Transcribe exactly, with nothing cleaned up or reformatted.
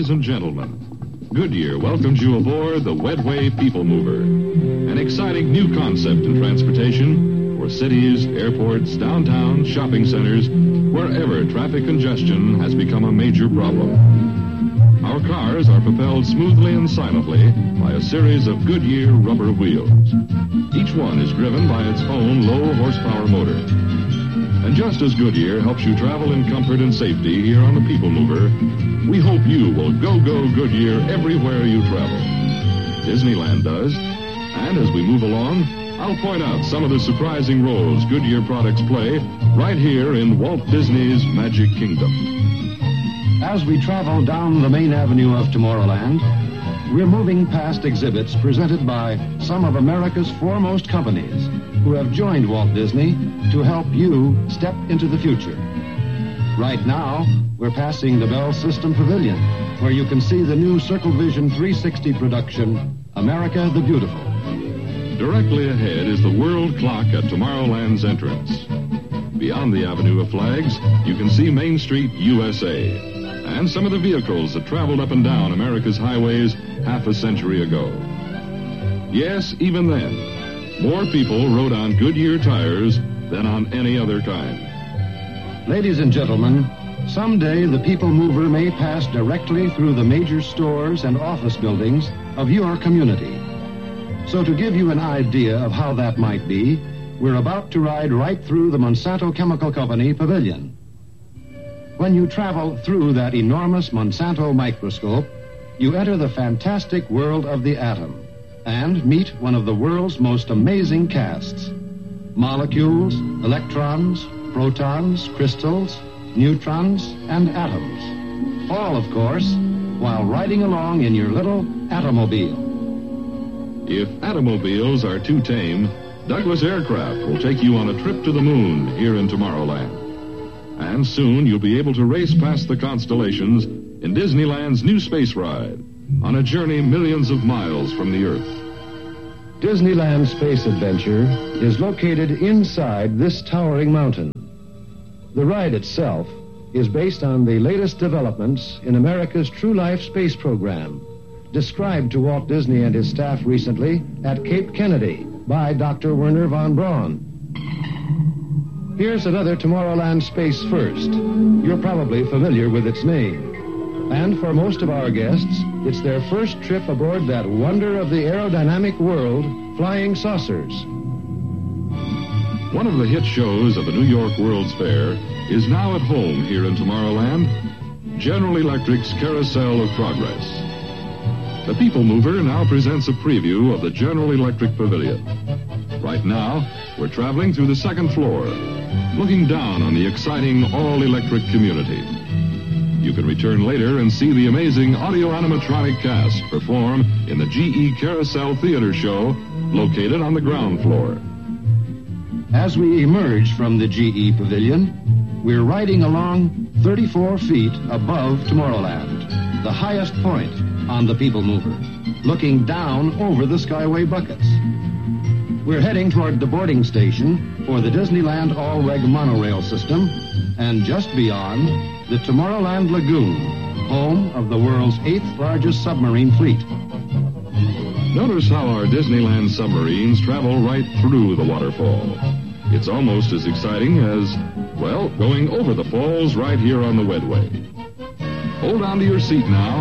Ladies and gentlemen, Goodyear welcomes you aboard the Wedway People Mover, an exciting new concept in transportation for cities, airports, downtown, shopping centers, wherever traffic congestion has become a major problem. Our cars are propelled smoothly and silently by a series of Goodyear rubber wheels. Each one is driven by its own low-horsepower motor. And just as Goodyear helps you travel in comfort and safety here on the People Mover, we hope you will go-go Goodyear everywhere you travel. Disneyland does. And as we move along, I'll point out some of the surprising roles Goodyear products play right here in Walt Disney's Magic Kingdom. As we travel down the main avenue of Tomorrowland, we're moving past exhibits presented by some of America's foremost companies who have joined Walt Disney to help you step into the future. Right now, we're passing the Bell System Pavilion, where you can see the new Circle Vision three sixty production, America the Beautiful. Directly ahead is the world clock at Tomorrowland's entrance. Beyond the avenue of flags, you can see Main Street, U S A, and some of the vehicles that traveled up and down America's highways half a century ago. Yes, even then, more people rode on Goodyear tires than on any other kind. Ladies and gentlemen, someday the People Mover may pass directly through the major stores and office buildings of your community. So to give you an idea of how that might be, we're about to ride right through the Monsanto Chemical Company Pavilion. When you travel through that enormous Monsanto microscope, you enter the fantastic world of the atom and meet one of the world's most amazing casts. Molecules, electrons, protons, crystals, neutrons, and atoms. All, of course, while riding along in your little Atomobile. If automobiles are too tame, Douglas Aircraft will take you on a trip to the moon here in Tomorrowland. And soon you'll be able to race past the constellations in Disneyland's new space ride on a journey millions of miles from the Earth. Disneyland Space Adventure is located inside this towering mountain. The ride itself is based on the latest developments in America's True Life space program, described to Walt Disney and his staff recently at Cape Kennedy by Doctor Werner von Braun. Here's another Tomorrowland space first. You're probably familiar with its name. And for most of our guests, it's their first trip aboard that wonder of the aerodynamic world, flying saucers. One of the hit shows of the New York World's Fair is now at home here in Tomorrowland, General Electric's Carousel of Progress. The People Mover now presents a preview of the General Electric Pavilion. Right now, we're traveling through the second floor, looking down on the exciting all-electric community. You can return later and see the amazing audio-animatronic cast perform in the G E Carousel Theater Show located on the ground floor. As we emerge from the G E Pavilion, we're riding along thirty-four feet above Tomorrowland, the highest point on the People Mover, looking down over the Skyway buckets. We're heading toward the boarding station for the Disneyland All-Reg monorail system, and just beyond, the Tomorrowland Lagoon, home of the world's eighth largest submarine fleet. Notice how our Disneyland submarines travel right through the waterfall. It's almost as exciting as, well, going over the falls right here on the Wedway. Hold on to your seat now